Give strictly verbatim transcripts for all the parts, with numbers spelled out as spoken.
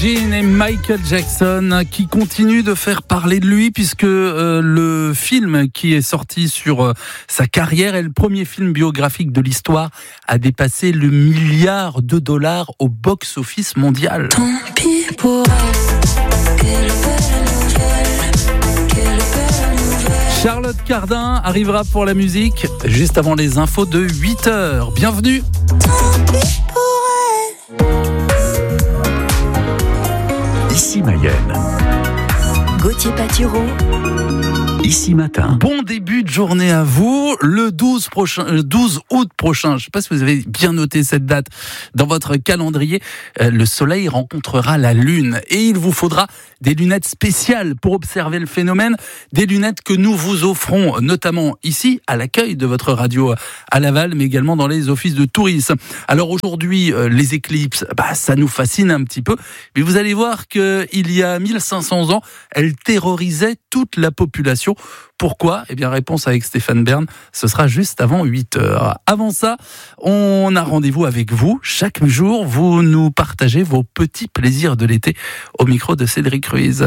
Jean et Michael Jackson qui continuent de faire parler de lui puisque euh, le film qui est sorti sur euh, sa carrière est le premier film biographique de l'histoire à dépasser le milliard de dollars au box-office mondial. Tant pis pour elle. Charlotte Cardin arrivera pour la musique juste avant les infos de huit heures. Bienvenue. Tant pis pour elle. Ici Mayenne. Gauthier Patureau. Ici Matin. Bon début de journée à vous. Le douze, prochain, le douze août prochain, je ne sais pas si vous avez bien noté cette date dans votre calendrier, euh, le soleil rencontrera la lune et il vous faudra des lunettes spéciales pour observer le phénomène, des lunettes que nous vous offrons notamment ici à l'accueil de votre radio à Laval, mais également dans les offices de tourisme. Alors aujourd'hui, euh, les éclipses, bah, ça nous fascine un petit peu, mais vous allez voir qu'il y a mille cinq cents ans, elles terrorisaient toute la population. Pourquoi ? Eh bien, réponse avec Stéphane Bern, ce sera juste avant huit heures. Avant ça, on a rendez-vous avec vous. Chaque jour, vous nous partagez vos petits plaisirs de l'été au micro de Cédric Ruiz.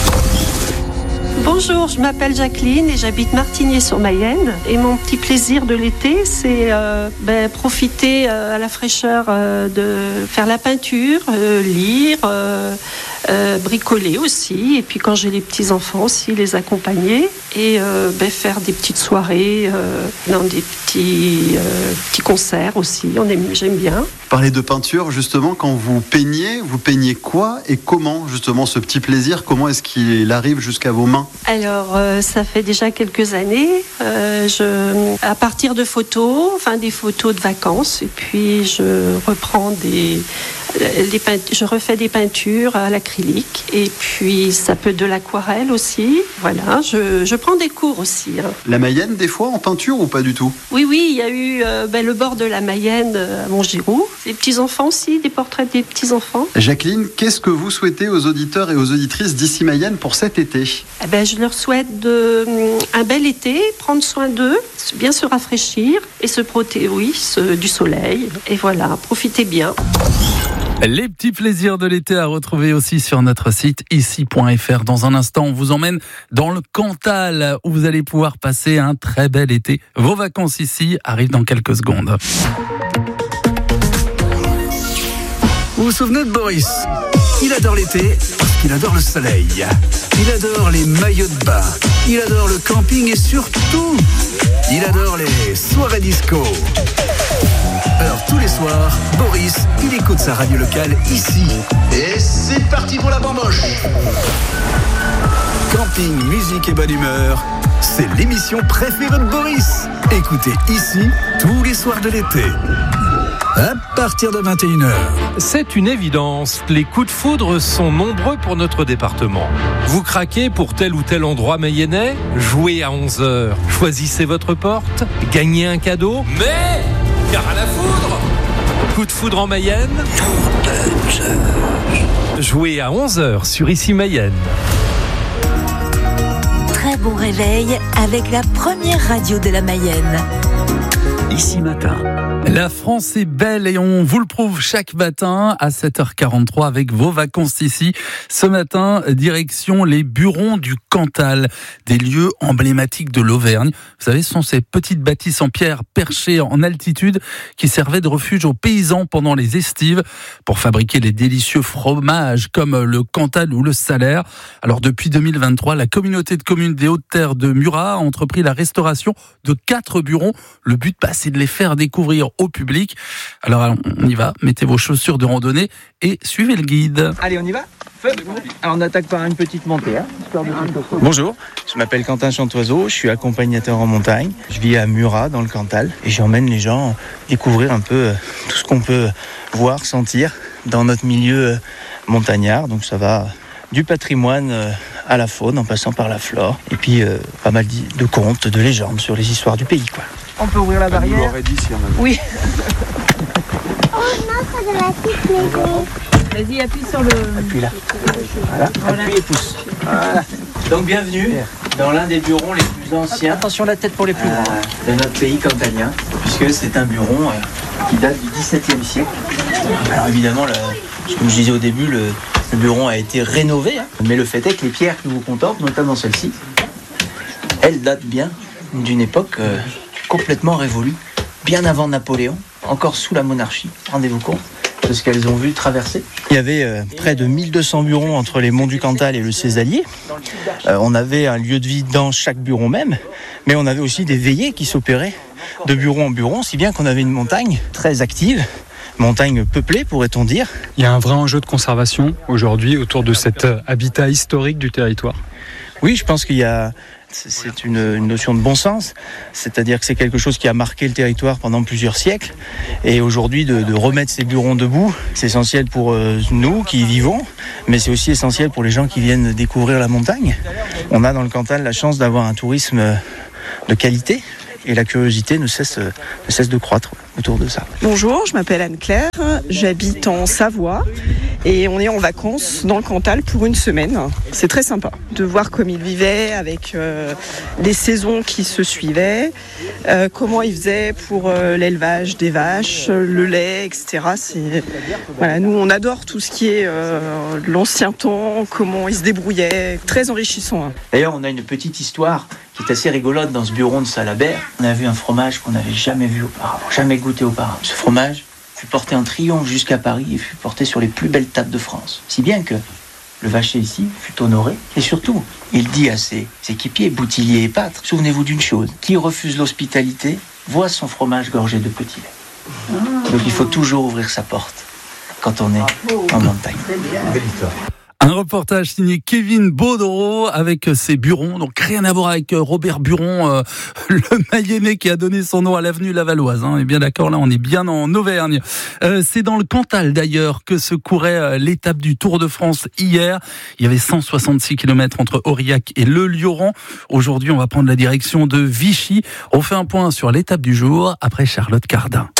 Bonjour, je m'appelle Jacqueline et j'habite Martigny-sur-Mayenne. Et mon petit plaisir de l'été, c'est euh, ben, profiter euh, à la fraîcheur euh, de faire la peinture, euh, lire, euh, euh, bricoler aussi. Et puis quand j'ai les petits-enfants aussi, les accompagner. Et euh, ben, faire des petites soirées, euh, dans des petits, euh, petits concerts aussi. On aime, j'aime bien. Parler de peinture, justement, quand vous peignez, vous peignez quoi et comment, justement, ce petit plaisir, comment est-ce qu'il arrive jusqu'à vos mains ? Alors, euh, ça fait déjà quelques années. Euh, je, à partir de photos, enfin des photos de vacances, et puis je reprends des, les peint- je refais des peintures à l'acrylique, et puis ça peut être de l'aquarelle aussi. Voilà, je, je prends des cours aussi. Hein. La Mayenne, des fois, en peinture ou pas du tout ? Oui, oui, il y a eu euh, ben, le bord de la Mayenne euh, à Montgiroux. Des petits-enfants aussi, des portraits des petits-enfants. Jacqueline, qu'est-ce que vous souhaitez aux auditeurs et aux auditrices d'Ici Mayenne pour cet été ? Eh ben, je leur souhaite de, un bel été, prendre soin d'eux, bien se rafraîchir et se protéger oui, se, du soleil. Et voilà, profitez bien. Les petits plaisirs de l'été à retrouver aussi sur notre site ici point f r. Dans un instant, on vous emmène dans le Cantal où vous allez pouvoir passer un très bel été. Vos vacances ici arrivent dans quelques secondes. Vous vous souvenez de Boris ? Il adore l'été parce qu'il adore le soleil. Il adore les maillots de bain. Il adore le camping et surtout, il adore les soirées disco. Alors tous les soirs, Boris, il écoute sa radio locale ici. Et c'est parti pour la bamboche. Camping, musique et bonne humeur, c'est l'émission préférée de Boris. Écoutez ici tous les soirs de l'été. À partir de vingt et une heures. C'est une évidence, les coups de foudre sont nombreux pour notre département. Vous craquez pour tel ou tel endroit mayennais ? Jouez à onze heures, choisissez votre porte, gagnez un cadeau, mais car à la foudre ! Coup de foudre en Mayenne ? Jouez à onze heures sur Ici Mayenne. Très bon réveil avec la première radio de la Mayenne. Ici Matin. La France est belle et on vous le prouve chaque matin à sept heures quarante-trois avec vos vacances ici. Ce matin, direction les Burons du Cantal, des lieux emblématiques de l'Auvergne. Vous savez, ce sont ces petites bâtisses en pierre perchées en altitude qui servaient de refuge aux paysans pendant les estives pour fabriquer les délicieux fromages comme le Cantal ou le Salaire. Alors depuis deux mille vingt-trois, la communauté de communes des Hautes-Terres de Murat a entrepris la restauration de quatre burons. Le but, bah, c'est de les faire découvrir au public. Alors on y va, mettez vos chaussures de randonnée et suivez le guide. Allez, on y va ? Feu. Alors on attaque par une petite montée. Hein, Bonjour, je m'appelle Quentin Chantoiseau, je suis accompagnateur en montagne. Je vis à Murat dans le Cantal et j'emmène les gens découvrir un peu tout ce qu'on peut voir, sentir dans notre milieu montagnard. Donc ça va du patrimoine à la faune en passant par la flore et puis euh, pas mal de contes, de légendes sur les histoires du pays, quoi. On peut ouvrir la barrière. On l'aurait dit si on avait... Oui. Oh non, c'est de la petite maison. Vas-y, appuie sur le... Appuie là. Voilà, voilà. Appuie et pousse. Voilà. Donc bienvenue dans l'un des burons les plus anciens. Attention la tête pour les plus grands. Euh, de notre pays cantalien, puisque c'est un buron euh, qui date du dix-septième siècle. Alors évidemment, le, comme je disais au début, le, Le buron a été rénové, hein. Mais le fait est que les pierres qui vous contemplent, notamment celle-ci, elles datent bien d'une époque euh, complètement révolue, bien avant Napoléon, encore sous la monarchie, rendez-vous compte de ce qu'elles ont vu traverser. Il y avait euh, près de mille deux cents burons entre les monts du Cantal et le Césalier. Euh, on avait un lieu de vie dans chaque buron même, mais on avait aussi des veillées qui s'opéraient de buron en buron, si bien qu'on avait une montagne très active, montagne peuplée pourrait-on dire. Il y a un vrai enjeu de conservation aujourd'hui autour de cet habitat historique du territoire. Oui, je pense qu'il y a... C'est une, une notion de bon sens, c'est-à-dire que c'est quelque chose qui a marqué le territoire pendant plusieurs siècles. Et aujourd'hui, de, de remettre ces burons debout, c'est essentiel pour euh, nous qui y vivons, mais c'est aussi essentiel pour les gens qui viennent découvrir la montagne. On a dans le Cantal la chance d'avoir un tourisme de qualité et la curiosité ne cesse, ne cesse de croître autour de ça. Bonjour, je m'appelle Anne-Claire, j'habite en Savoie et on est en vacances dans le Cantal pour une semaine. C'est très sympa de voir comme ils vivaient avec euh, les saisons qui se suivaient, euh, comment ils faisaient pour euh, l'élevage des vaches, le lait, et cetera. C'est, voilà, nous on adore tout ce qui est euh, l'ancien temps, comment ils se débrouillaient, très enrichissant. Hein. D'ailleurs, on a une petite histoire qui est assez rigolote dans ce buron de Salabert. On a vu un fromage qu'on n'avait jamais vu auparavant, jamais goûté auparavant. Ce fromage fut porté en triomphe jusqu'à Paris et fut porté sur les plus belles tables de France. Si bien que le vacher ici fut honoré. Et surtout, il dit à ses équipiers, Boutillier et Pâtre, souvenez-vous d'une chose, qui refuse l'hospitalité voit son fromage gorgé de petit lait. Donc il faut toujours ouvrir sa porte quand on est en montagne. Un reportage signé Kevin Baudreau avec ses burons, donc rien à voir avec Robert Buron, euh, le Mayennais qui a donné son nom à l'avenue Lavalloise. Hein. On est bien d'accord, là on est bien en Auvergne. Euh, c'est dans le Cantal d'ailleurs que se courait l'étape du Tour de France hier. Il y avait cent soixante-six kilomètres entre Aurillac et Le Lioran. Aujourd'hui on va prendre la direction de Vichy. On fait un point sur l'étape du jour après Charlotte Cardin.